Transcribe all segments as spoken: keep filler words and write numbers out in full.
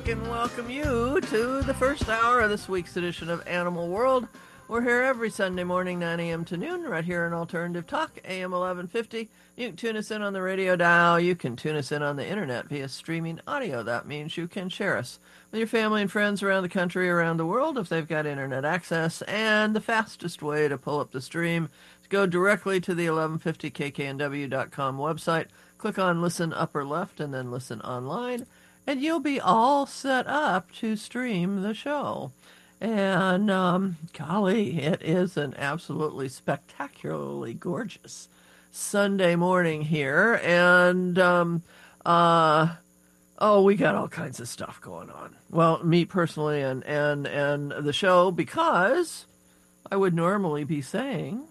And welcome you to the first hour of this week's edition of Animal World. We're here every Sunday morning, nine a.m. to noon, right here on Alternative Talk, A M eleven fifty. You can tune us in on the radio dial. You can tune us in on the internet via streaming audio. That means you can share us with your family and friends around the country, around the world, if they've got internet access. And the fastest way to pull up the stream is go directly to the eleven fifty K K N W dot com website, click on Listen Upper Left, and then Listen Online. And you'll be all set up to stream the show. And, um, golly, it is an absolutely spectacularly gorgeous Sunday morning here. And, um, uh, oh, we got all kinds of stuff going on. Well, me personally and, and, and the show, because I would normally be saying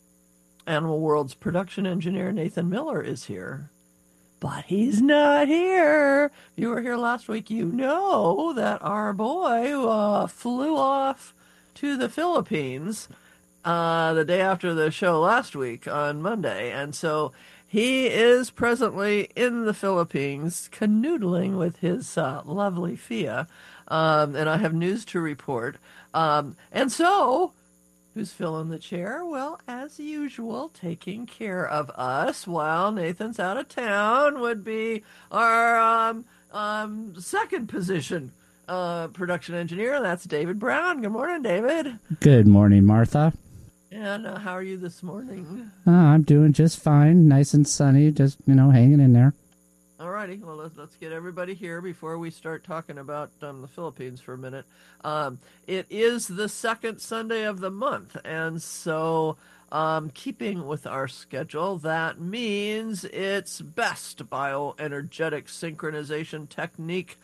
Animal World's production engineer, Nathan Miller, is here. But he's not here. If you were here last week, you know that our boy uh, flew off to the Philippines uh, the day after the show last week on Monday. And so he is presently in the Philippines canoodling with his uh, lovely Fia. Um, and I have news to report. Um, and so... Who's filling the chair? Well, as usual, taking care of us while Nathan's out of town would be our um, um, second position uh, production engineer. That's David Brown. Good morning, David. Good morning, Martha. And uh, how are you this morning? Uh, I'm doing just fine. Nice and sunny. Just, you know, hanging in there. All righty. Well, let's, let's get everybody here before we start talking about um, the Philippines for a minute. Um, it is the second Sunday of the month, and so um, keeping with our schedule, that means it's best bioenergetic synchronization technique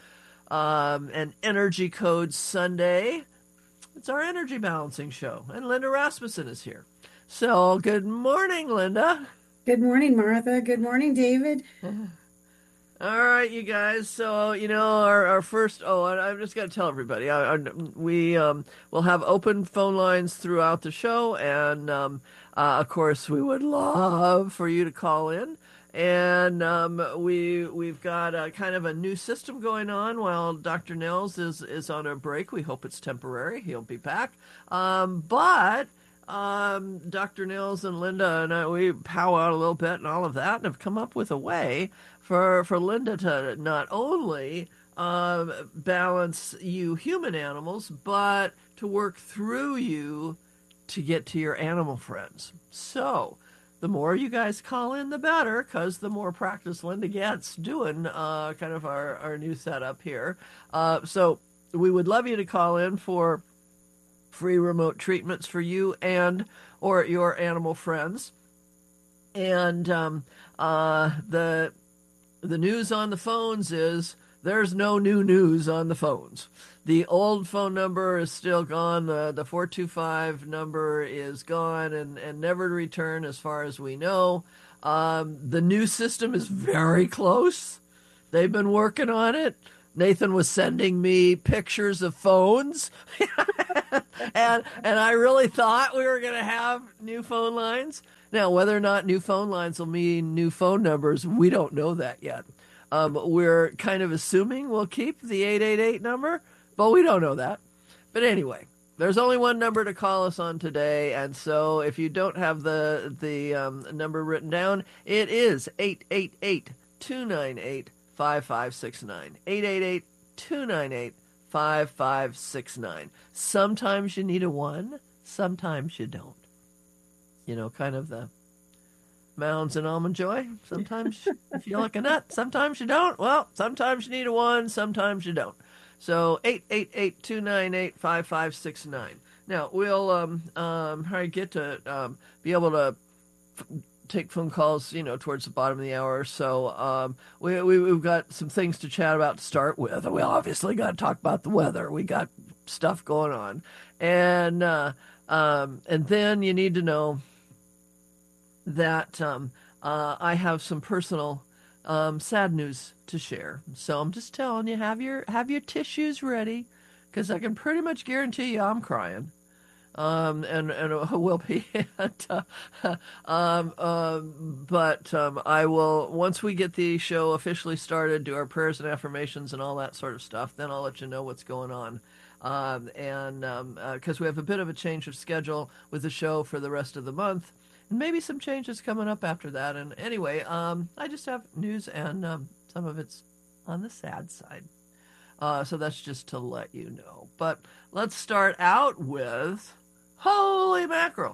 um, and energy code Sunday. It's our energy balancing show, and Linda Rasmussen is here. So good morning, Linda. Good morning, Martha. Good morning, David. All right, you guys. So, you know, our, our first, oh, and I've just got to tell everybody, I, I, we um, will have open phone lines throughout the show. And, um, uh, of course, we would love for you to call in. And um, we, we've got a, kind of a new system going on while Doctor Nels is, is on a break. We hope it's temporary. He'll be back. Um, but... Um, Doctor Nils and Linda and I, we pow out a little bit and all of that, and have come up with a way for for Linda to not only um, balance you human animals, but to work through you to get to your animal friends. So the more you guys call in, the better, because the more practice Linda gets doing uh, kind of our, our new setup here. Uh, so we would love you to call in for free remote treatments for you and or your animal friends. And um, uh, the the news on the phones is there's no new news on the phones. The old phone number is still gone. The, the four two five number is gone and, and never to return as far as we know. Um, the new system is very close. They've been working on it. Nathan was sending me pictures of phones, and and I really thought we were going to have new phone lines. Now, whether or not new phone lines will mean new phone numbers, we don't know that yet. Um, we're kind of assuming we'll keep the eight eight eight number, but we don't know that. But anyway, there's only one number to call us on today, and so if you don't have the, the um, number written down, it is eight eight eight, two nine eight, five five six nine. eight eight eight, two nine eight, five five six nine. Sometimes you need a one, sometimes you don't. You know, kind of the Mounds and Almond Joy. Sometimes you feel like a nut, sometimes you don't. Well, sometimes you need a one, sometimes you don't. So eight eight eight, two nine eight, five five six nine. Now, we'll um, um, probably get to um, be able to f- take phone calls, you know, towards the bottom of the hour. So um, we, we, we've got some things to chat about to start with. We obviously got to talk about the weather. We got stuff going on. And uh, um, and then you need to know that um, uh, I have some personal um, sad news to share. So I'm just telling you, have your have your tissues ready, because I can pretty much guarantee you I'm crying. Um, and and it will be. and, uh, um, um, but um, I will, once we get the show officially started, do our prayers and affirmations and all that sort of stuff. Then I'll let you know what's going on. Um, and because um, uh, we have a bit of a change of schedule with the show for the rest of the month, and maybe some changes coming up after that. And anyway, um, I just have news, and um, some of it's on the sad side. Uh, so that's just to let you know. But let's start out with. Holy mackerel.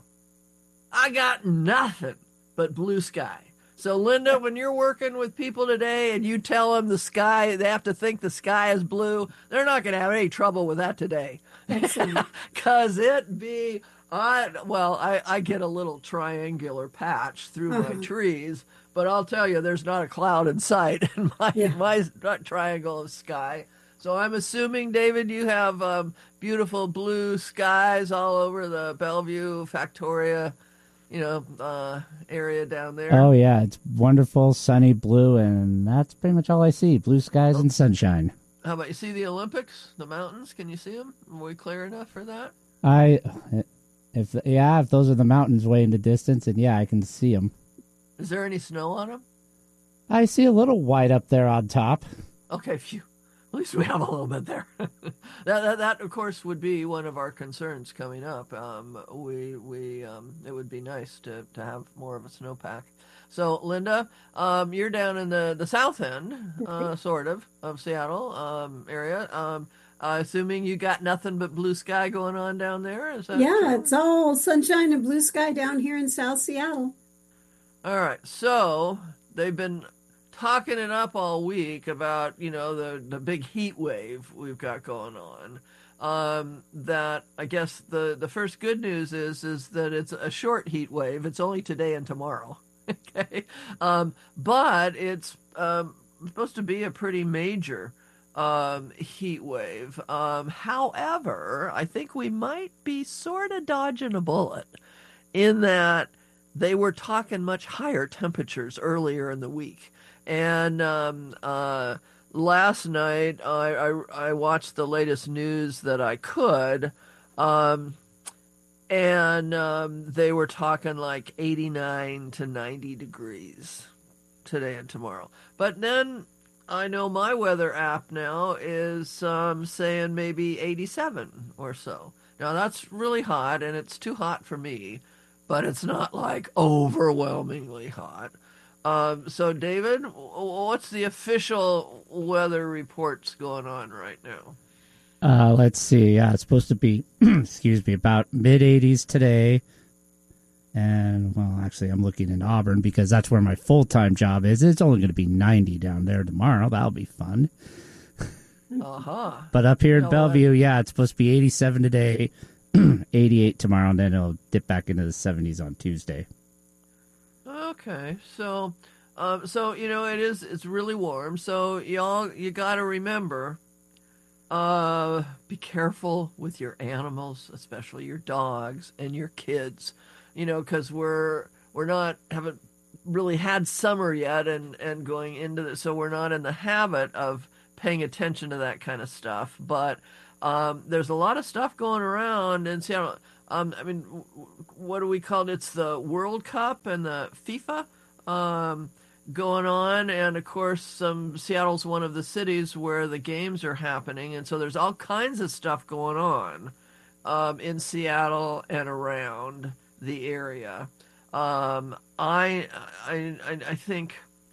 I got nothing but blue sky. So, Linda, when you're working with people today and you tell them the sky, they have to think the sky is blue, they're not going to have any trouble with that today. Because it be, I, well, I, I get a little triangular patch through uh-huh. my trees, but I'll tell you, there's not a cloud in sight in my, yeah. my triangle of sky. So I'm assuming, David, you have um, beautiful blue skies all over the Bellevue, Factoria, you know, uh, area down there. Oh, yeah. It's wonderful, sunny, blue, and that's pretty much all I see. Blue skies oh. and sunshine. How about you see the Olympics, the mountains? Can you see them? Are we clear enough for that? I, if yeah, if those are the mountains way in the distance, and yeah, I can see them. Is there any snow on them? I see a little white up there on top. Okay, phew. At least we have a little bit there. that, that, that, of course, would be one of our concerns coming up. Um, we, we, um, it would be nice to, to have more of a snowpack. So, Linda, um, you're down in the, the south end, uh, sort of, of Seattle um, area. Um, uh, assuming you got nothing but blue sky going on down there. Is that yeah, true? It's all sunshine and blue sky down here in South Seattle. All right. So they've been talking it up all week about, you know, the, the big heat wave we've got going on. Um, that I guess the, the first good news is is that it's a short heat wave. It's only today and tomorrow. okay. Um, but it's um, supposed to be a pretty major um, heat wave. Um, however, I think we might be sort of dodging a bullet in that they were talking much higher temperatures earlier in the week. And um, uh, last night, I, I, I watched the latest news that I could, um, and um, they were talking like eighty-nine to ninety degrees today and tomorrow. But then I know my weather app now is um, saying maybe eighty-seven or so. Now, that's really hot, and it's too hot for me, but it's not like overwhelmingly hot. Um, so, David, what's the official weather reports going on right now? Uh, let's see. Yeah, it's supposed to be, excuse me, about mid eighties today. And, well, actually, I'm looking in Auburn because that's where my full-time job is. It's only going to be ninety down there tomorrow. That'll be fun. Uh-huh. But up here in you know Bellevue, what? yeah, it's supposed to be eighty-seven today, eighty-eight tomorrow, and then it'll dip back into the seventies on Tuesday. Okay, so, um, so you know it is. It's really warm. So y'all, you got to remember, uh, be careful with your animals, especially your dogs and your kids. You know, because we're we're not haven't really had summer yet, and and going into this, so we're not in the habit of paying attention to that kind of stuff. But um, there's a lot of stuff going around in Seattle. Um, I mean, what do we call it? It's the World Cup and the FIFA um, going on. And, of course, um, Seattle's one of the cities where the games are happening. And so there's all kinds of stuff going on um, in Seattle and around the area. Um, I, I, I think,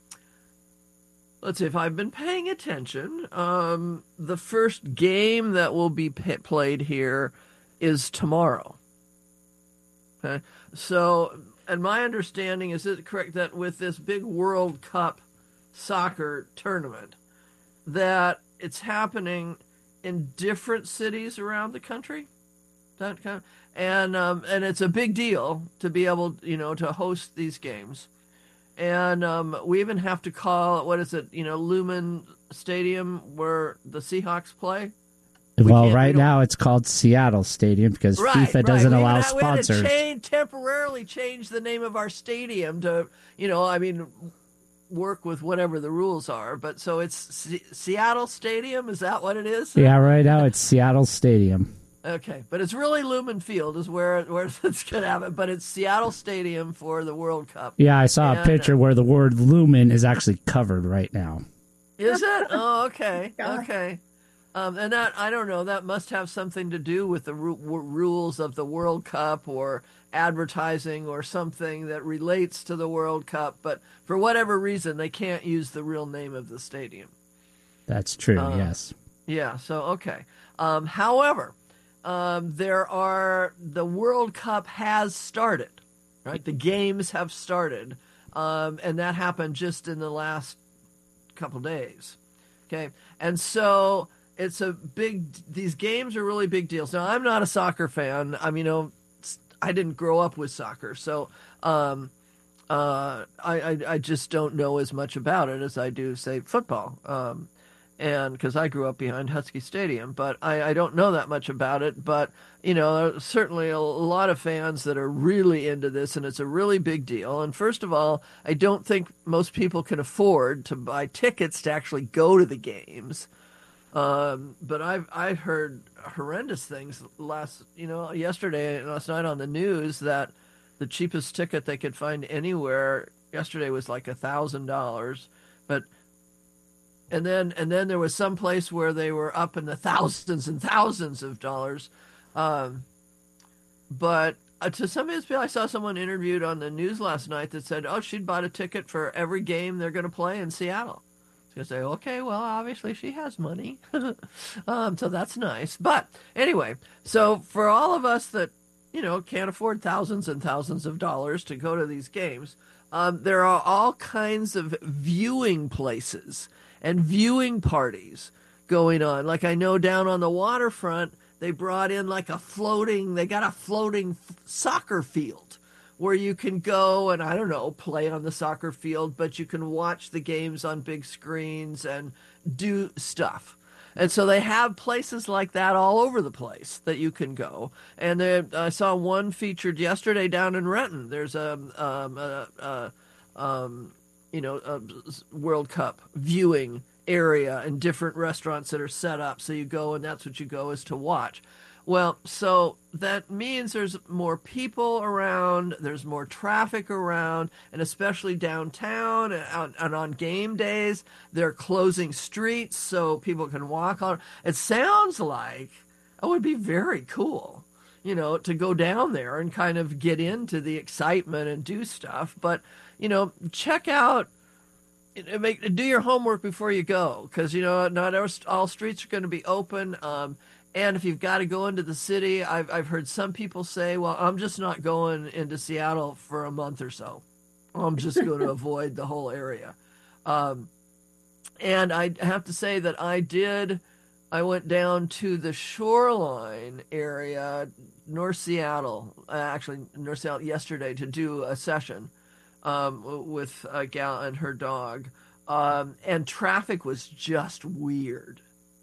let's see, if I've been paying attention, um, the first game that will be p- played here is tomorrow. Okay. So, and my understanding is it correct that with this big World Cup soccer tournament, that it's happening in different cities around the country, that kind of, and um, and it's a big deal to be able, you know, to host these games, and um, we even have to call what is it, you know, Lumen Stadium where the Seahawks play. We well, right now it's called Seattle Stadium because right, FIFA right. doesn't we allow had, sponsors. We had to change, temporarily change the name of our stadium to, you know, I mean, work with whatever the rules are. But so it's C- Seattle Stadium. Is that what it is? Yeah, right now it's Seattle Stadium. Okay, but it's really Lumen Field is where where it's gonna happen. But it's Seattle Stadium for the World Cup. Yeah, I saw And, a picture uh, where the word lumen is actually covered right now. Is it? Oh, okay, God. okay. Um, and that I don't know. That must have something to do with the ru- w- rules of the World Cup or advertising or something that relates to the World Cup. But for whatever reason, they can't use the real name of the stadium. That's true, Uh, yes. Yeah. So okay. Um, however, um, there are the World Cup has started. Right, the games have started, um, and that happened just in the last couple days. Okay, and so it's a big. These games are really big deals. Now, I'm not a soccer fan. I mean, you know, I didn't grow up with soccer, so um, uh, I, I I just don't know as much about it as I do, say, football. Um, and because I grew up behind Husky Stadium, but I, I don't know that much about it. But you know, there's certainly a, a lot of fans that are really into this, and it's a really big deal. And first of all, I don't think most people can afford to buy tickets to actually go to the games. Um, but I've I've heard horrendous things last you know yesterday last night on the news that the cheapest ticket they could find anywhere yesterday was like a thousand dollars, but and then and then there was some place where they were up in the thousands and thousands of dollars. Um, but uh, to some of these people, I saw someone interviewed on the news last night that said, "Oh, she'd bought a ticket for every game they're going to play in Seattle." I was going to say, "Okay, well, obviously she has money, um, so that's nice." But anyway, so for all of us that you know can't afford thousands and thousands of dollars to go to these games, um, there are all kinds of viewing places and viewing parties going on. Like I know down on the waterfront, they brought in like a floating, they got a floating f- soccer field where you can go and, I don't know, play on the soccer field, but you can watch the games on big screens and do stuff. And so they have places like that all over the place that you can go. And there, I saw one featured yesterday down in Renton. There's a, um, a, a um, you know, a World Cup viewing area and different restaurants that are set up. So you go and that's what you go is to watch. Well, so that means there's more people around, there's more traffic around, and especially downtown and, and on game days, they're closing streets so people can walk on. It sounds like it would be very cool, you know, to go down there and kind of get into the excitement and do stuff. But, you know, check out, make, do your homework before you go, because, you know, not all streets are going to be open. Um, And if you've got to go into the city, I've I've heard some people say, "Well, I'm just not going into Seattle for a month or so. I'm just going to avoid the whole area." Um, and I have to say that I did. I went down to the Shoreline area, North Seattle, uh, actually North Seattle yesterday to do a session um, with a gal and her dog, um, and traffic was just weird.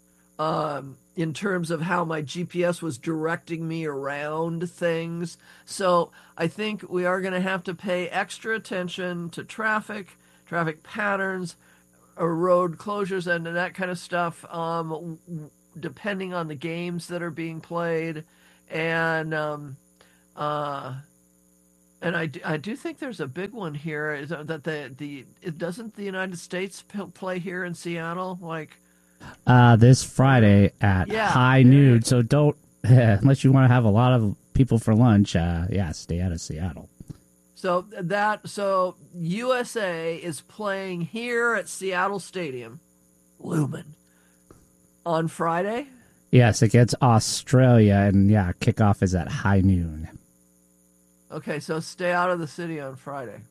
Um, in terms of how my G P S was directing me around things. So I think we are going to have to pay extra attention to traffic, traffic patterns, or road closures, and that kind of stuff, um, depending on the games that are being played. And um, uh, and I, I do think there's a big one here is that the the it doesn't the United States play here in Seattle, like. Uh, this Friday at Yeah, high yeah. noon. So don't, unless you want to have a lot of people for lunch, uh, yeah, stay out of Seattle. So that so U S A is playing here at Seattle Stadium, Lumen, on Friday. Yes, against Australia, and yeah, kickoff is at high noon. Okay, so stay out of the city on Friday.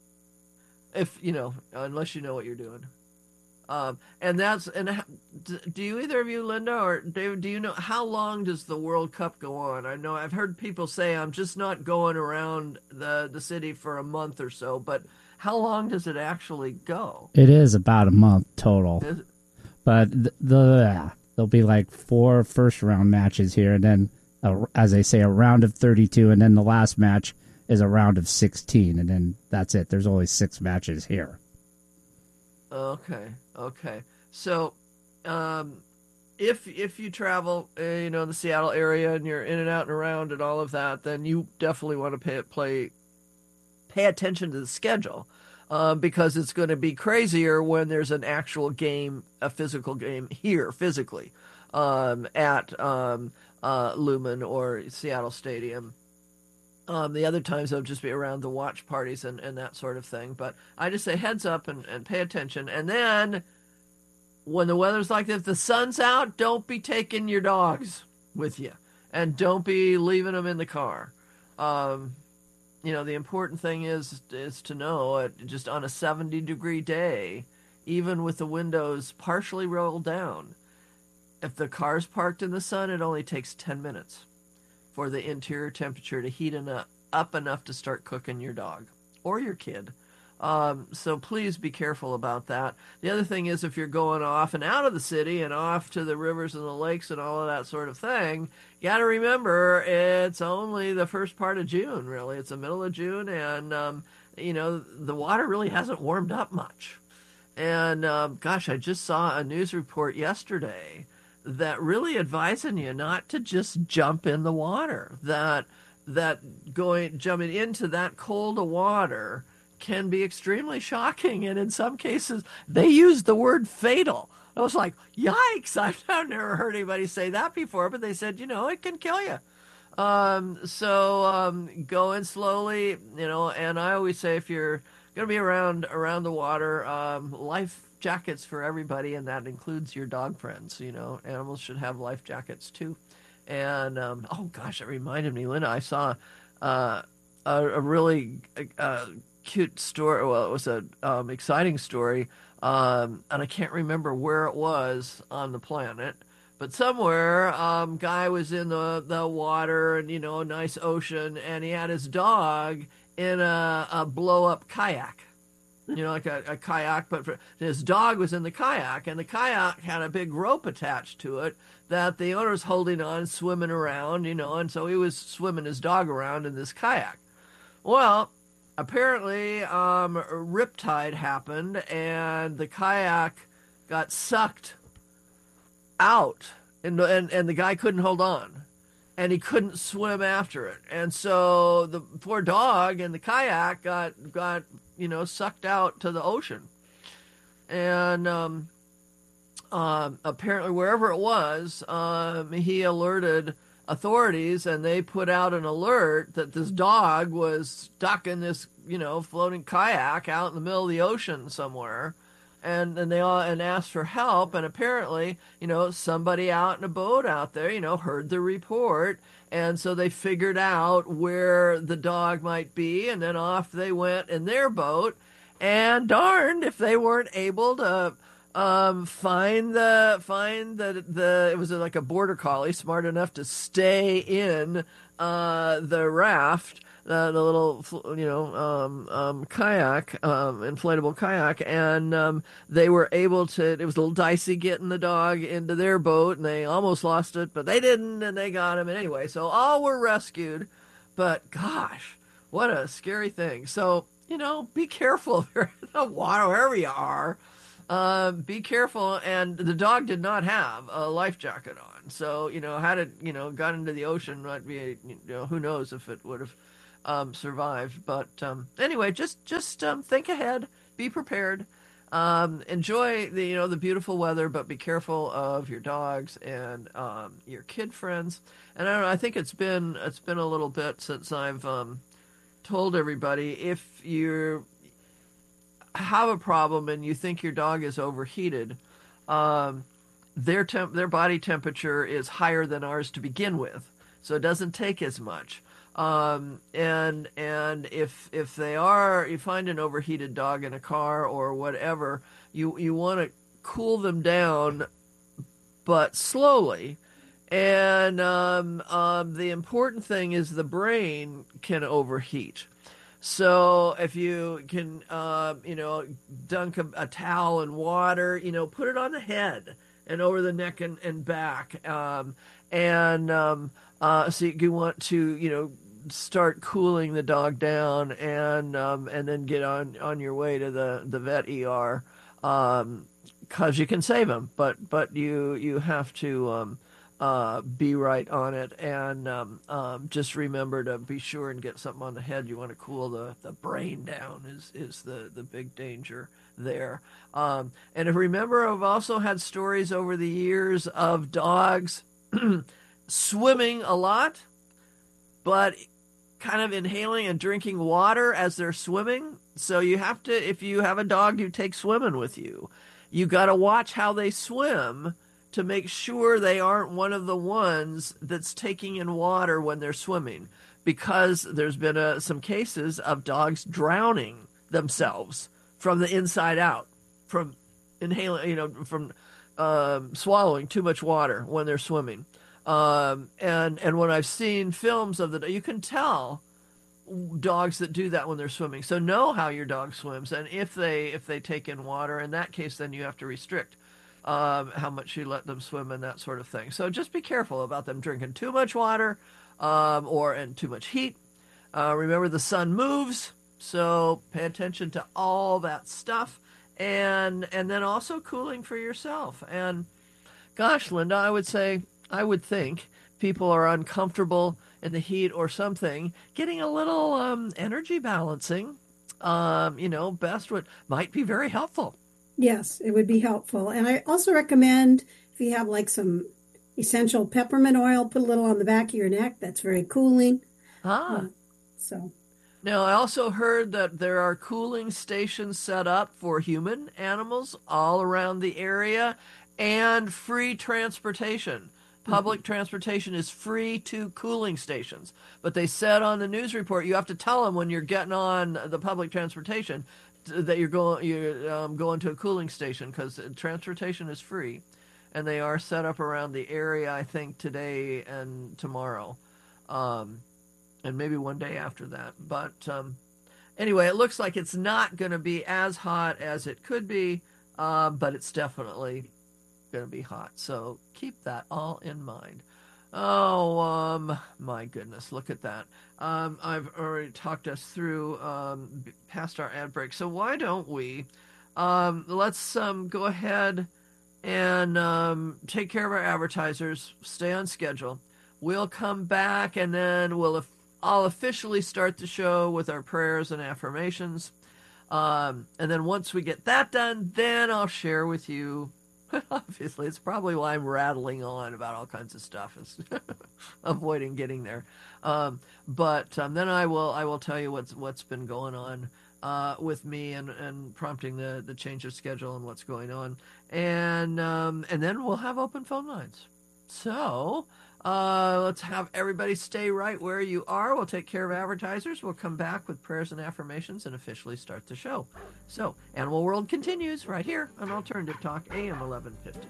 If you know, unless you know what you're doing. Um, and that's and do you either of you, Linda or David? Do you know how long does the World Cup go on? I know I've heard people say I'm just not going around the the city for a month or so, but how long does it actually go? It is about a month total, Is, but the, the there'll be like four first round matches here, and then a, as they say, a round of thirty-two, and then the last match is a round of sixteen, and then that's it. There's only six matches here. Okay, okay. So, um, if if you travel, uh, you know, in the Seattle area and you're in and out and around and all of that, then you definitely want to pay play pay attention to the schedule, um, because it's going to be crazier when there's an actual game, a physical game here physically, um, at um, uh, Lumen or Seattle Stadium. Um, the other times they'll just be around the watch parties and, and that sort of thing. But I just say heads up and, and pay attention. And then when the weather's like this, if the sun's out, don't be taking your dogs with you, and don't be leaving them in the car. Um, you know, the important thing is is to know it, just on a seventy degree day, even with the windows partially rolled down, if the car's parked in the sun, it only takes ten minutes for the interior temperature to heat enough, up enough to start cooking your dog or your kid. Um, so please be careful about that. The other thing is, if you're going off and out of the city and off to the rivers and the lakes and all of that sort of thing, you got to remember it's only the first part of June, really. It's the middle of June, and, um, you know, the water really hasn't warmed up much. And, um, gosh, I just saw a news report yesterday that really advising you not to just jump in the water, that that going jumping into that cold of water can be extremely shocking, and in some cases they use the word fatal. I was like, yikes, I've never heard anybody say that before, but they said, you know, it can kill you. Um, so um, go in slowly, you know, and I always say, if you're going to be around around the water, um, life jackets for everybody, and that includes your dog friends. You know, animals should have life jackets too. And um, oh gosh, it reminded me, Linda, I saw uh, a, a really uh, cute story. Well, it was a um, exciting story, um, and I can't remember where it was on the planet, but somewhere, um, guy was in the the water, and you know, a nice ocean, and he had his dog in a, a blow up kayak. You know, like a, a kayak, but for, his dog was in the kayak, and the kayak had a big rope attached to it that the owner was holding on, swimming around, you know, and so he was swimming his dog around in this kayak. Well, apparently, um, a riptide happened, and the kayak got sucked out, and, and, and the guy couldn't hold on, and he couldn't swim after it. And so the poor dog in the kayak got, got you know, sucked out to the ocean. And um, uh, apparently, wherever it was, um, he alerted authorities, and they put out an alert that this dog was stuck in this, you know, floating kayak out in the middle of the ocean somewhere. And, and they all and asked for help, and apparently, you know, somebody out in a boat out there, you know, heard the report, and so they figured out where the dog might be, and then off they went in their boat, and darned if they weren't able to um, find the find the the it was like a border collie smart enough to stay in uh, the raft. Uh, the little, you know, um, um, kayak, um, inflatable kayak, and um, they were able to, it was a little dicey getting the dog into their boat, and they almost lost it, but they didn't, and they got him, and anyway, so all were rescued, but gosh, what a scary thing. So, you know, be careful if you're in the water, wherever you are, um, be careful, and the dog did not have a life jacket on, so, you know, had it, you know, got into the ocean, might be, you know, who knows if it would have Um, survived. But um, anyway, just just um, think ahead, be prepared, um, enjoy the you know the beautiful weather, but be careful of your dogs and um, your kid friends. And I don't know, I think it's been it's been a little bit since I've um, told everybody, if you have a problem and you think your dog is overheated, um, their temp their body temperature is higher than ours to begin with, so it doesn't take as much. Um, and, and if, if they are, you find an overheated dog in a car or whatever, you, you want to cool them down, but slowly. And, um, um, the important thing is the brain can overheat. So if you can, uh, you know, dunk a, a towel in water, you know, put it on the head and over the neck and, and back. Um, and, um, uh, so you want to, you know, start cooling the dog down, and um, and then get on, on your way to the, the vet E R, um, because you can save them, but but you you have to um, uh, be right on it, and um, um, just remember to be sure and get something on the head. You want to cool the, the brain down is is the, the big danger there. Um, and if remember, I've also had stories over the years of dogs swimming a lot, but kind of inhaling and drinking water as they're swimming. So you have to, if you have a dog you take swimming with you, you got to watch how they swim to make sure they aren't one of the ones that's taking in water when they're swimming, because there's been a, some cases of dogs drowning themselves from the inside out, from inhaling, you know, from um, swallowing too much water when they're swimming. Um, and, and when I've seen films of the, you can tell dogs that do that when they're swimming. So know how your dog swims, and if they if they take in water, in that case, then you have to restrict um, how much you let them swim and that sort of thing. So just be careful about them drinking too much water um, or and too much heat. Uh, remember, the sun moves, so pay attention to all that stuff, and and then also cooling for yourself. And gosh, Linda, I would say I would think people are uncomfortable in the heat or something, getting a little um, energy balancing, um, you know, best would might be very helpful. Yes, it would be helpful. And I also recommend if you have like some essential peppermint oil, put a little on the back of your neck. That's very cooling. Ah. Uh, so. Now, I also heard that there are cooling stations set up for human animals all around the area, and free transportation. Public transportation is free to cooling stations. But they said on the news report, you have to tell them when you're getting on the public transportation that you're going you're um, going to a cooling station, because transportation is free, and they are set up around the area, I think, today and tomorrow, um, and maybe one day after that. But um, anyway, it looks like it's not going to be as hot as it could be, uh, but it's definitely going to be hot, so keep that all in mind. Oh, um, my goodness, look at that. Um, I've already talked us through um, past our ad break, so why don't we um, let's um, go ahead and um, take care of our advertisers, stay on schedule. We'll come back, and then we'll I'll officially start the show with our prayers and affirmations, um, and then once we get that done, then I'll share with you. Obviously, it's probably why I'm rattling on about all kinds of stuff, is avoiding getting there. Um, but um, then I will I will tell you what's what's been going on uh, with me, and, and prompting the, the change of schedule and what's going on, and um, and then we'll have open phone lines. So uh, let's have everybody stay right where you are. We'll take care of advertisers. We'll come back with prayers and affirmations and officially start the show. So Animal World continues right here on Alternative Talk, A M eleven fifty.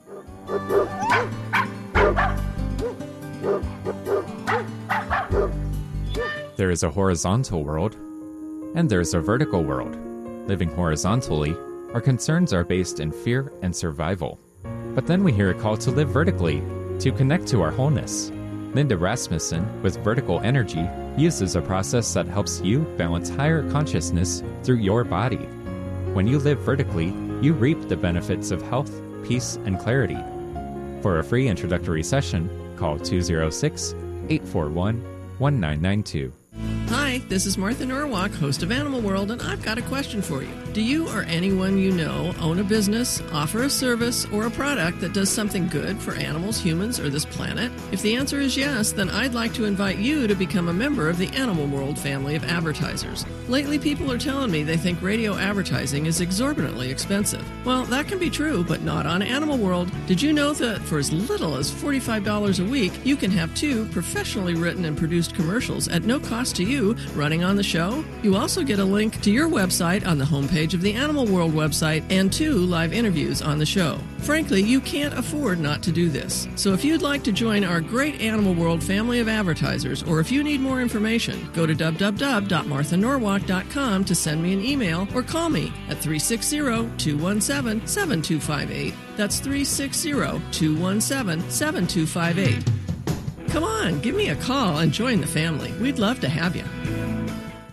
There is a horizontal world, and there is a vertical world. Living horizontally, our concerns are based in fear and survival. But then we hear a call to live vertically, to connect to our wholeness. Linda Rasmussen, with Vertical Energy, uses a process that helps you balance higher consciousness through your body. When you live vertically, you reap the benefits of health, peace, and clarity. For a free introductory session, call two oh six, eight four one, one nine nine two. Hi, this is Martha Norwalk, host of Animal World, and I've got a question for you. Do you or anyone you know own a business, offer a service, or a product that does something good for animals, humans, or this planet? If the answer is yes, then I'd like to invite you to become a member of the Animal World family of advertisers. Lately, people are telling me they think radio advertising is exorbitantly expensive. Well, that can be true, but not on Animal World. Did you know that for as little as forty-five dollars a week, you can have two professionally written and produced commercials at no cost to you running on the show? You also get a link to your website on the homepage of the Animal World website and two live interviews on the show. Frankly, you can't afford not to do this. So if you'd like to join our great Animal World family of advertisers, or if you need more information, go to w w w dot martha norwalk dot com to send me an email or call me at three six zero, two one seven, seven two five eight. That's three six zero, two one seven, seven two five eight. Come on, give me a call and join the family. We'd love to have you.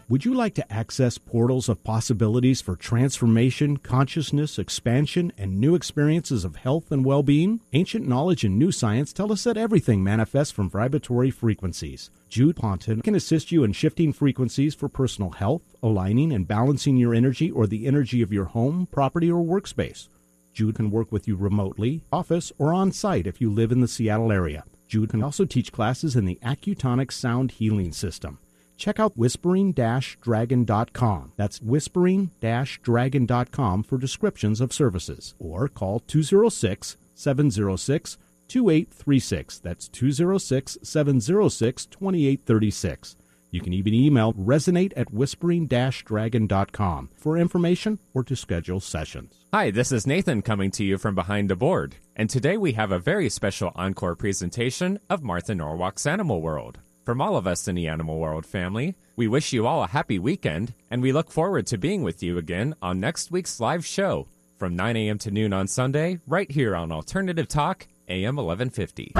Would you like to access portals of possibilities for transformation, consciousness, expansion, and new experiences of health and well-being? Ancient knowledge and new science tell us that everything manifests from vibratory frequencies. Jude Ponton can assist you in shifting frequencies for personal health, aligning and balancing your energy or the energy of your home, property, or workspace. Jude can work with you remotely, office, or on-site if you live in the Seattle area. Jude can also teach classes in the Accutonic Sound Healing System. Check out whispering dash dragon dot com. That's whispering dash dragon dot com for descriptions of services. Or call two oh six, seven oh six, two eight three six. That's two oh six, seven oh six, two eight three six. You can even email resonate at whispering dash dragon dot com for information or to schedule sessions. Hi, this is Nathan coming to you from behind the board. And today we have a very special encore presentation of Martha Norwalk's Animal World. From all of us in the Animal World family, we wish you all a happy weekend, and we look forward to being with you again on next week's live show from nine a.m. to noon on Sunday, right here on Alternative Talk, A M eleven fifty.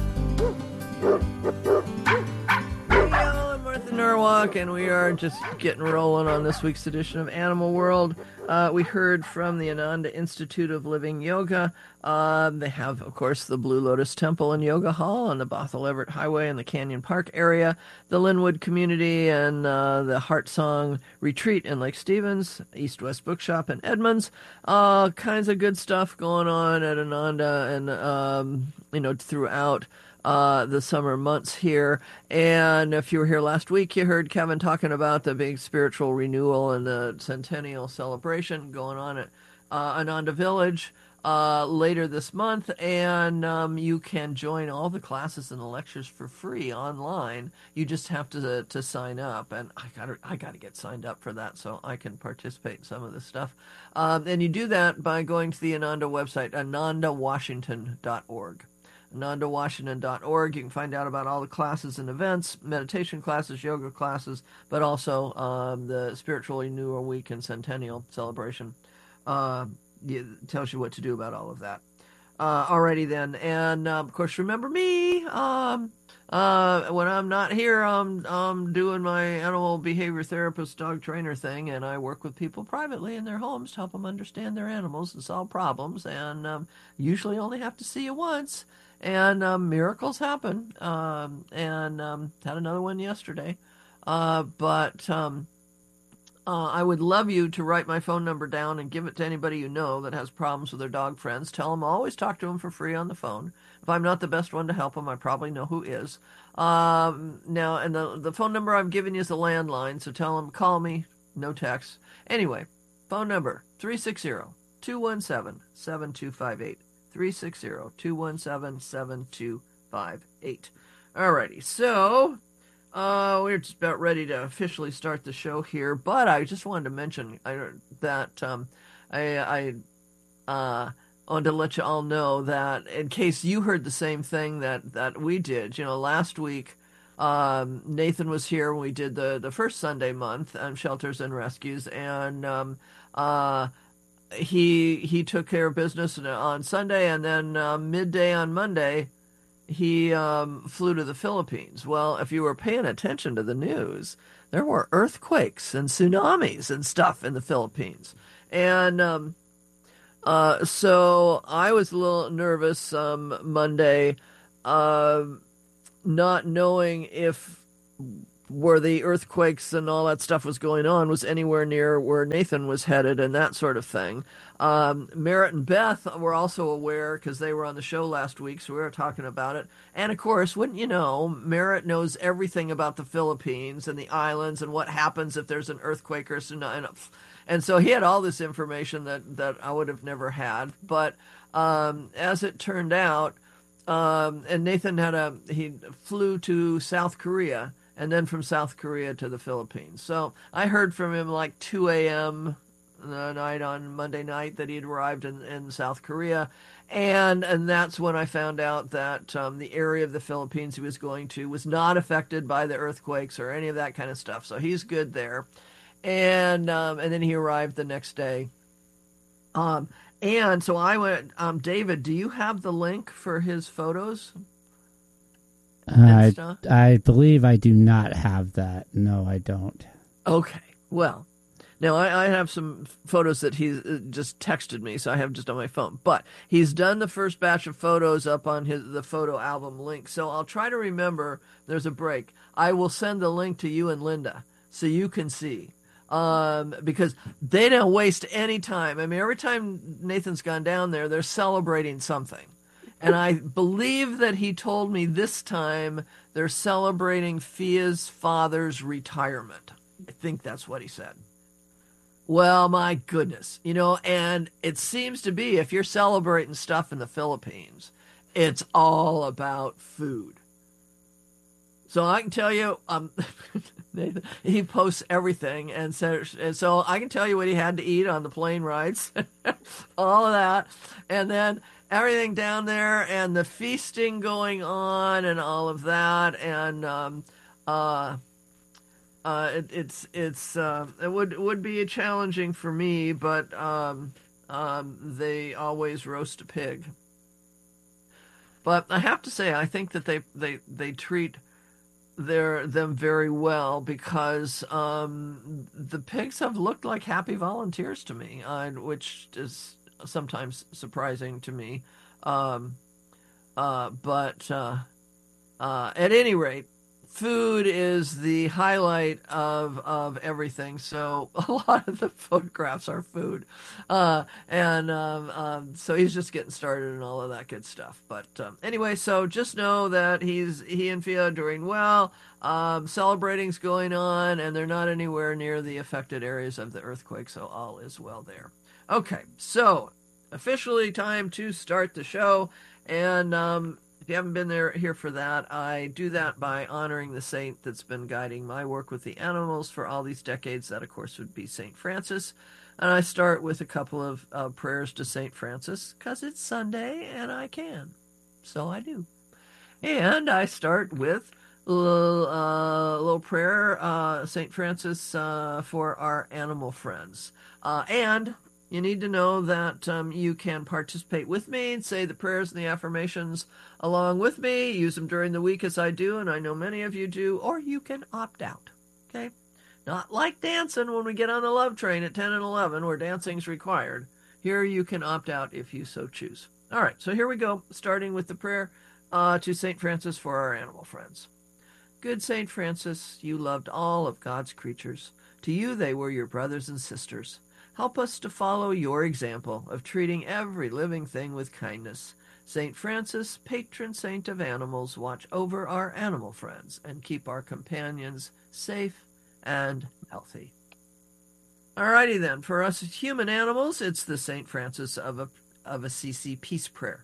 Norwalk, and we are just getting rolling on this week's edition of Animal World. Uh, we heard from the Ananda Institute of Living Yoga. Uh, they have, of course, the Blue Lotus Temple and Yoga Hall on the Bothell Everett Highway in the Canyon Park area, the Linwood Community, and uh, the Heart Song Retreat in Lake Stevens, East West Bookshop in Edmonds. All kinds of good stuff going on at Ananda and, um, you know, throughout Uh, the summer months here. And if you were here last week, you heard Kevin talking about the big spiritual renewal and the centennial celebration going on at uh, Ananda Village uh, later this month. And um, you can join all the classes and the lectures for free online. You just have to to sign up. And I got I got to get signed up for that so I can participate in some of this stuff. Um, and you do that by going to the Ananda website, ananda washington dot org. ananda washington dot org. You can find out about all the classes and events, meditation classes, yoga classes, but also um, the Spiritual Renewal Week and Centennial Celebration. Uh, it tells you what to do about all of that. Uh, alrighty then. And, uh, of course, remember me. Um, uh, when I'm not here, I'm, I'm doing my animal behavior therapist, dog trainer thing, and I work with people privately in their homes to help them understand their animals and solve problems, and um, usually only have to see you once. And um, miracles happen, um, and um, had another one yesterday. Uh, but um, uh, I would love you to write my phone number down and give it to anybody you know that has problems with their dog friends. Tell them I always talk to them for free on the phone. If I'm not the best one to help them, I probably know who is. Um, now, and the, the phone number I'm giving you is a landline, so tell them, call me, no text. Anyway, phone number, three six zero, two one seven, seven two five eight. three six zero, two one seven, seven two five eight. Alrighty, so uh, we're just about ready to officially start the show here, but I just wanted to mention I, that um, I, I uh, wanted to let you all know that in case you heard the same thing that, that we did, you know, last week um, Nathan was here when we did the, the first Sunday month on Shelters and Rescues, and um, uh, he he took care of business on Sunday, and then uh, midday on Monday, he um, flew to the Philippines. Well, if you were paying attention to the news, there were earthquakes and tsunamis and stuff in the Philippines. And um, uh, so I was a little nervous um, Monday, uh, not knowing if where the earthquakes and all that stuff was going on was anywhere near where Nathan was headed and that sort of thing. Um, Merritt and Beth were also aware because they were on the show last week, so we were talking about it. And, of course, wouldn't you know, Merritt knows everything about the Philippines and the islands and what happens if there's an earthquake or tsunami. And so he had all this information that, that I would have never had. But um, as it turned out, um, and Nathan had a he flew to South Korea, and then from South Korea to the Philippines. So I heard from him like two a.m. the night on Monday night that he had arrived in, in South Korea. And and that's when I found out that um, the area of the Philippines he was going to was not affected by the earthquakes or any of that kind of stuff. So he's good there. And um, and then he arrived the next day. Um, and so I went, um, David, do you have the link for his photos? I, I believe I do not have that. No, I don't. Okay, well, now I, I have some photos that he uh, just texted me, so I have just on my phone. But he's done the first batch of photos up on his the photo album link, so I'll try to remember. There's a break. I will send the link to you and Linda so you can see. Um, because they don't waste any time. I mean, every time Nathan's gone down there, they're celebrating something. And I believe that he told me this time they're celebrating Fia's father's retirement. I think that's what he said. Well, my goodness. You know, and it seems to be, if you're celebrating stuff in the Philippines, it's all about food. So I can tell you, um, he posts everything, and so, and so I can tell you what he had to eat on the plane rides, all of that, and then everything down there, and the feasting going on, and all of that, and um, uh, uh, it, it's it's uh, it would would be challenging for me, but um, um, they always roast a pig. But I have to say, I think that they they they treat their them very well, because um, the pigs have looked like happy volunteers to me, uh, which is sometimes surprising to me. Um, uh, but uh, uh, at any rate, food is the highlight of of everything. So a lot of the photographs are food, uh, and um, um, so he's just getting started and all of that good stuff. But um, anyway, so just know that he's he and Fia are doing well. Um, celebrating's going on, and they're not anywhere near the affected areas of the earthquake, so all is well there. Okay, so officially time to start the show, and um, if you haven't been there here for that, I do that by honoring the saint that's been guiding my work with the animals for all these decades. That, of course, would be Saint Francis. And I start with a couple of uh, prayers to Saint Francis, because it's Sunday and I can. So I do. And I start with a little, uh, little prayer, uh, Saint Francis, uh, for our animal friends. Uh, and you need to know that um, you can participate with me and say the prayers and the affirmations along with me. Use them during the week as I do, and I know many of you do, or you can opt out, okay? Not like dancing when we get on the love train at ten and eleven, where dancing's required. Here you can opt out if you so choose. All right, so here we go, starting with the prayer uh, to Saint Francis for our animal friends. Good Saint Francis, you loved all of God's creatures. To you they were your brothers and sisters. Help us to follow your example of treating every living thing with kindness. Saint Francis, patron saint of animals, watch over our animal friends and keep our companions safe and healthy. Alrighty then, for us human animals, it's the Saint Francis of, a, of Assisi peace prayer.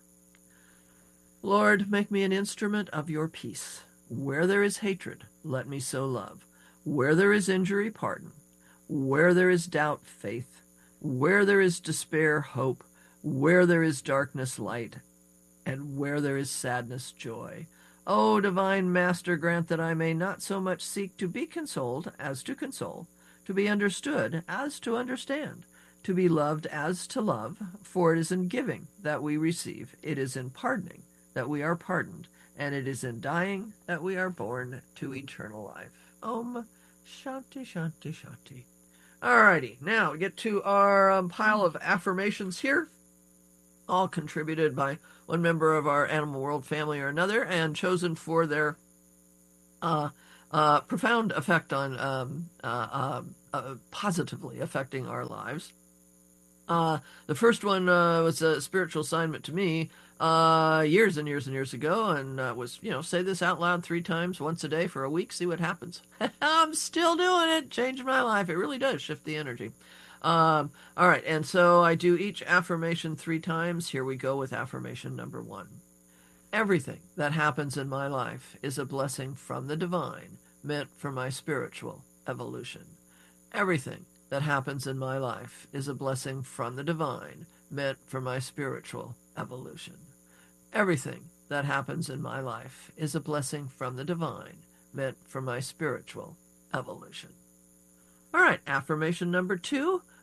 Lord, make me an instrument of your peace. Where there is hatred, let me sow love. Where there is injury, pardon. Where there is doubt, faith. Where there is despair, hope. Where there is darkness, light. And where there is sadness, joy. O divine Master, grant that I may not so much seek to be consoled as to console, to be understood as to understand, to be loved as to love, for it is in giving that we receive, it is in pardoning that we are pardoned, and it is in dying that we are born to eternal life. Om Shanti Shanti Shanti. Alrighty, now we get to our um, pile of affirmations here, all contributed by one member of our Animal World family or another, and chosen for their uh, uh, profound effect on um, uh, uh, uh, positively affecting our lives. Uh, the first one uh, was a spiritual assignment to me uh, years and years and years ago, and uh, was, you know, say this out loud three times once a day for a week, see what happens. I'm still doing it, changing my life. It really does shift the energy. Um, all right, and so I do each affirmation three times. Here we go with affirmation number one. Everything that happens in my life is a blessing from the divine, meant for my spiritual evolution. Everything that happens in my life is a blessing from the divine, meant for my spiritual evolution. Everything that happens in my life is a blessing from the divine, meant for my spiritual evolution. All right, affirmation number two.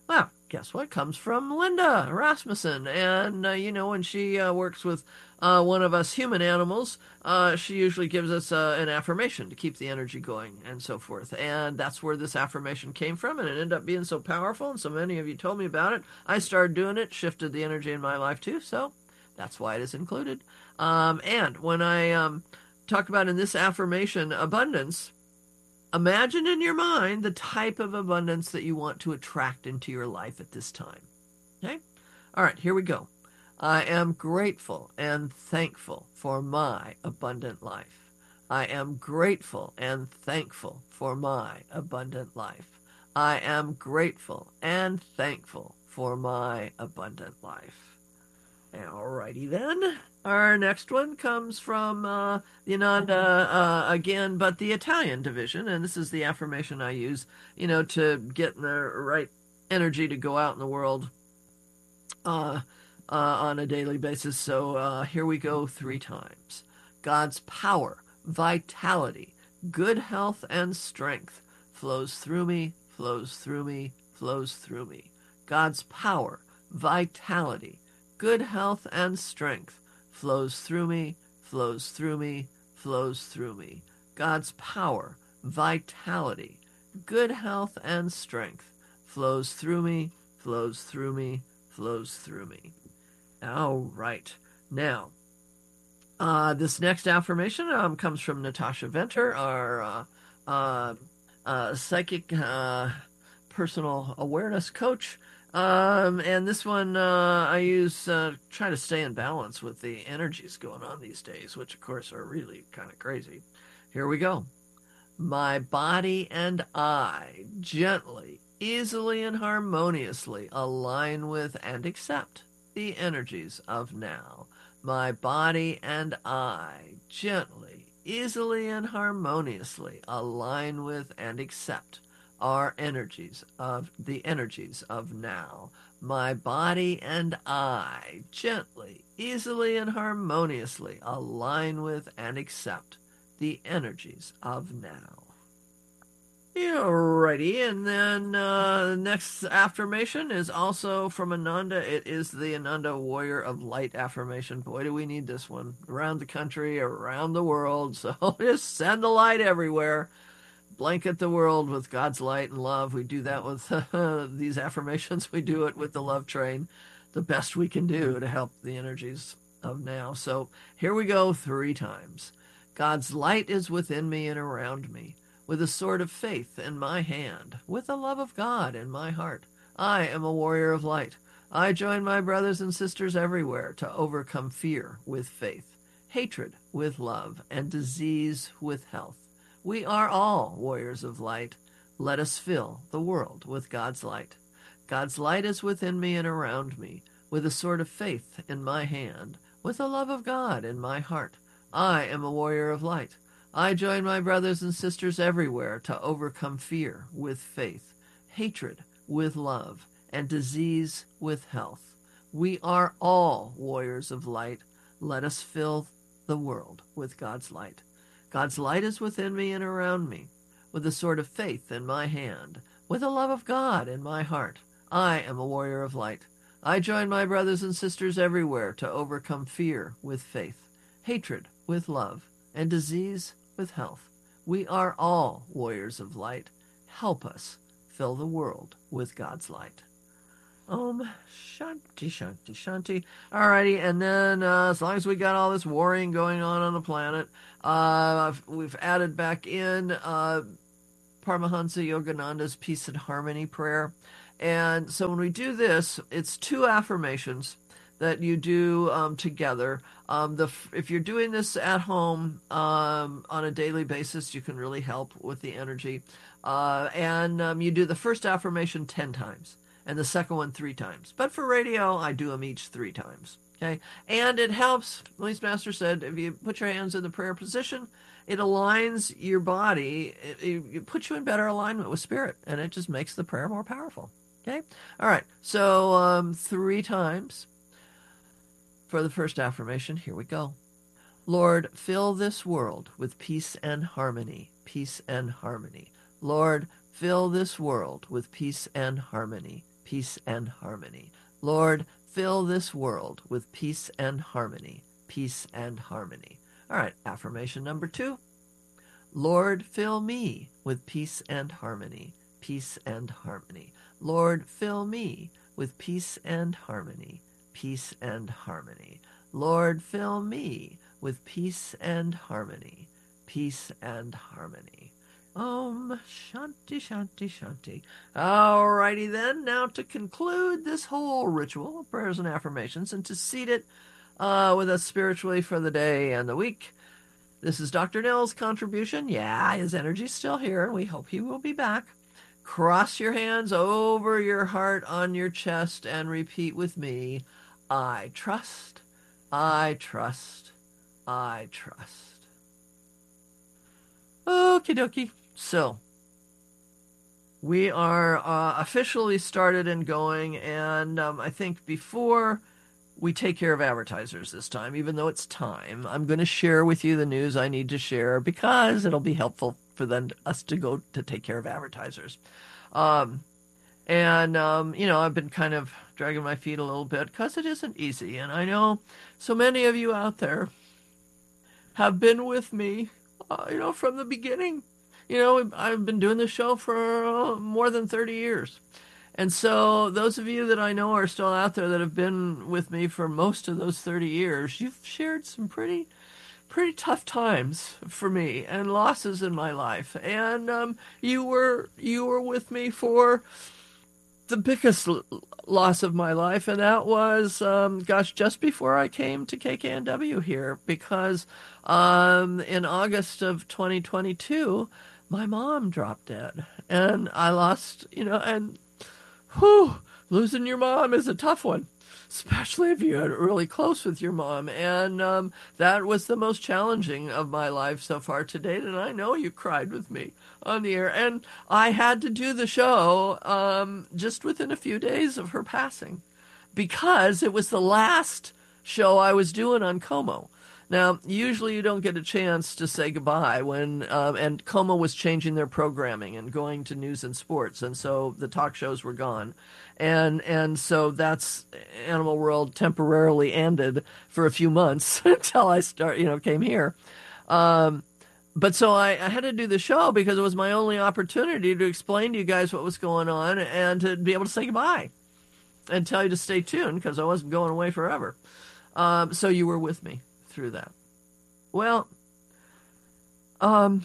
Well, guess what? Comes from Linda Rasmussen. And, uh, you know, when she uh, works with uh, one of us human animals, uh, she usually gives us uh, an affirmation to keep the energy going and so forth. And that's where this affirmation came from. And it ended up being so powerful. And so many of you told me about it. I started doing it, shifted the energy in my life too. So that's why it is included. Um, and when I um, talk about in this affirmation abundance, imagine in your mind the type of abundance that you want to attract into your life at this time. Okay? All right, here we go. I am grateful and thankful for my abundant life. I am grateful and thankful for my abundant life. I am grateful and thankful for my abundant life. All righty then. Our next one comes from uh, the Ananda uh, again, but the Italian division, and this is the affirmation I use, you know, to get the right energy to go out in the world uh, uh, on a daily basis. So uh, here we go three times. God's power, vitality, good health, and strength flows through me, flows through me, flows through me. God's power, vitality, good health, and strength flows through me, flows through me, flows through me. God's power, vitality, good health, and strength flows through me, flows through me, flows through me. All right. Now, uh, this next affirmation um, comes from Natasha Venter, our uh, uh, uh, psychic uh, personal awareness coach. Um, and this one, uh, I use, uh, try to stay in balance with the energies going on these days, which of course are really kind of crazy. Here we go. My body and I gently, easily, and harmoniously align with and accept the energies of now. My body and I gently, easily, and harmoniously align with and accept are energies of the energies of now. My body and I gently, easily, and harmoniously align with and accept the energies of now. Alrighty, and then uh, the next affirmation is also from Ananda. It is the Ananda Warrior of Light affirmation. Boy, do we need this one around the country, around the world. So just send the light everywhere. Blanket the world with God's light and love. We do that with uh, these affirmations. We do it with the love train, the best we can do to help the energies of now. So here we go three times. God's light is within me and around me, with a sword of faith in my hand, with the love of God in my heart. I am a warrior of light. I join my brothers and sisters everywhere to overcome fear with faith, hatred with love, and disease with health. We are all warriors of light. Let us fill the world with God's light. God's light is within me and around me, with a sword of faith in my hand, with the love of God in my heart. I am a warrior of light. I join my brothers and sisters everywhere to overcome fear with faith, hatred with love, and disease with health. We are all warriors of light. Let us fill the world with God's light. God's light is within me and around me, with the sword of faith in my hand, with the love of God in my heart. I am a warrior of light. I join my brothers and sisters everywhere to overcome fear with faith, hatred with love, and disease with health. We are all warriors of light. Help us fill the world with God's light. Om Shanti Shanti Shanti. Alrighty, and then uh, as long as we got all this warring going on on the planet, uh, we've added back in uh, Paramahansa Yogananda's Peace and Harmony prayer. And so when we do this, it's two affirmations that you do um, together. Um, the if you're doing this at home um, on a daily basis, you can really help with the energy. Uh, and um, you do the first affirmation ten times. And the second one three times. But for radio, I do them each three times. Okay? And it helps, at least Master said, if you put your hands in the prayer position, it aligns your body, it, it, it puts you in better alignment with spirit, and it just makes the prayer more powerful. Okay? All right. So um, three times for the first affirmation. Here we go. Lord, fill this world with peace and harmony. Peace and harmony. Lord, fill this world with peace and harmony. peace and harmony. Lord, fill this world with peace and harmony, peace and harmony. All right, affirmation number two. Lord, fill me with peace and harmony, peace and harmony. Lord, fill me with peace and harmony, peace and harmony. Lord, fill me with peace and harmony, peace and harmony. Om Shanti Shanti Shanti. All righty then, now to conclude this whole ritual of prayers and affirmations and to seed it uh, with us spiritually for the day and the week, this is Doctor Nell's contribution. Yeah, his energy's still here, and we hope he will be back. Cross your hands over your heart on your chest and repeat with me, I trust, I trust, I trust. Okie dokie. So, we are uh, officially started and going, and um, I think before we take care of advertisers this time, even though it's time, I'm going to share with you the news I need to share because it'll be helpful for them, us to go to take care of advertisers. Um, and, um, you know, I've been kind of dragging my feet a little bit because it isn't easy, and I know so many of you out there have been with me, uh, you know, from the beginning. You know, I've been doing this show for uh, more than thirty years. And so those of you that I know are still out there that have been with me for most of those thirty years, you've shared some pretty, pretty tough times for me and losses in my life. And um, you were you were with me for the biggest l- loss of my life, and that was, um, gosh, just before I came to K K N W here, because um, in August of twenty twenty-two, my mom dropped dead, and I lost, you know, and whew, losing your mom is a tough one, especially if you're really close with your mom. And um, that was the most challenging of my life so far to date. And I know you cried with me on the air. And I had to do the show um, just within a few days of her passing because it was the last show I was doing on Como. Now, usually you don't get a chance to say goodbye when, um, and Como was changing their programming and going to news and sports, and so the talk shows were gone. And and so that's, Animal World temporarily ended for a few months until I start, you know, came here. Um, but so I, I had to do the show because it was my only opportunity to explain to you guys what was going on and to be able to say goodbye and tell you to stay tuned because I wasn't going away forever. Um, so you were with me through that. Well, um,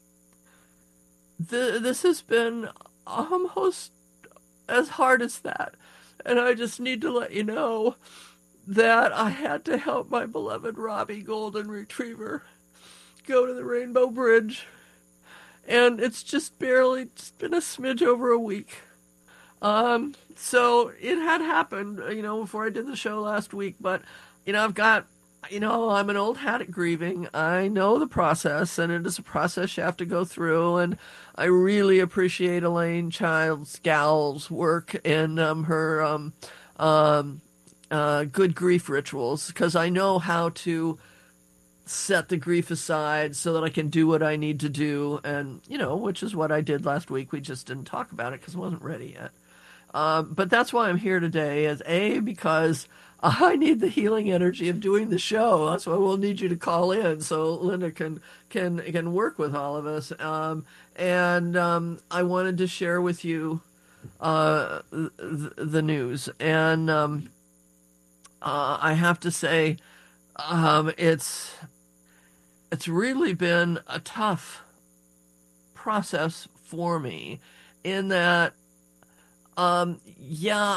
the, this has been almost as hard as that. And I just need to let you know that I had to help my beloved Robbie Golden Retriever go to the Rainbow Bridge. And it's just barely, it's been a smidge over a week. Um, so it had happened, you know, before I did the show last week, but, you know, I've got, you know, I'm an old hat at grieving. I know the process, and it is a process you have to go through. And I really appreciate Elaine Childs Gal's work in um, her um, um, uh, good grief rituals, because I know how to set the grief aside so that I can do what I need to do. And, you know, which is what I did last week. We just didn't talk about it because I wasn't ready yet. Um, but that's why I'm here today, is A, because I need the healing energy of doing the show. That's why we'll need you to call in so Linda can can can work with all of us. Um, and um, I wanted to share with you uh, the, the news. And um, uh, I have to say, um, it's it's really been a tough process for me in that, um, yeah,